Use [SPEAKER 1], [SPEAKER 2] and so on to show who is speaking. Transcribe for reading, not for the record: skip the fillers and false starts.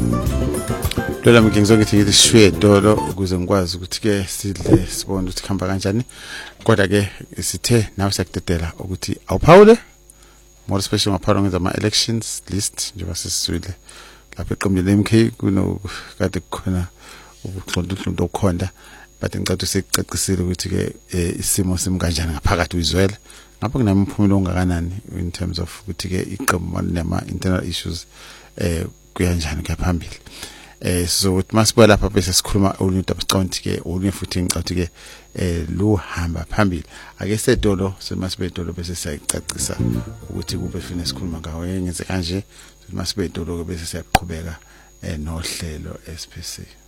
[SPEAKER 1] Lola ngizokuthi ngithi shwe dolo ukuze ngikwazi ukuthi ke sidle sibone ukuthi khamba kanjani kodwa ke sithe nawe sekudedela ukuthi awuphawule more special ngaphawula ngeza ama elections list njengoba sisizwile lapha eqembini leMK kuno kade kukhona ukuxoxa ukukhonda but ngicela usecacisile ukuthi ke isimo simkanjani ngaphakathi uyizwele ngapha kunamphumela ongakanani in terms of ukuthi ke iqembu nama internal issues kuyanjani ngaphambili so it must be lapha bese sikhuluma olunye abacount ke olunye futhi ngicathu ke lo hamba phambili ake sedolo semasibe dolo bese siyacacisa ukuthi kube fine sikhuluma ngawo yenze kanje semasibe dolo bese siyaqhubeka nohlelo SPC